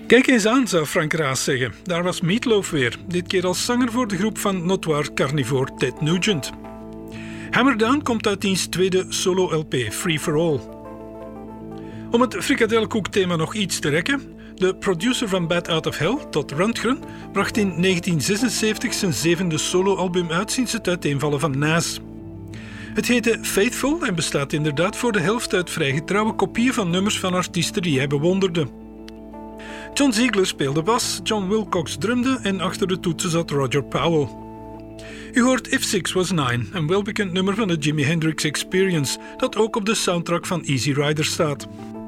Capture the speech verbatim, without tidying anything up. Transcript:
Kijk eens aan, zou Frank Raas zeggen. Daar was Meatloaf weer, dit keer als zanger voor de groep van notoire carnivore Ted Nugent. Hammer Down komt uit diens tweede solo-L P, Free for All. Om het frikadellenkoek-thema nog iets te rekken, de producer van Bat Out of Hell, Todd Rundgren, bracht in negentien zesenzeventig zijn zevende soloalbum uit sinds het uiteenvallen van Nas. Het heette Faithful en bestaat inderdaad voor de helft uit vrij getrouwe kopieën van nummers van artiesten die hij bewonderde. John Ziegler speelde bas, John Wilcox drumde en achter de toetsen zat Roger Powell. U hoort If Six Was Nine, een welbekend nummer van de Jimi Hendrix Experience, dat ook op de soundtrack van Easy Rider staat.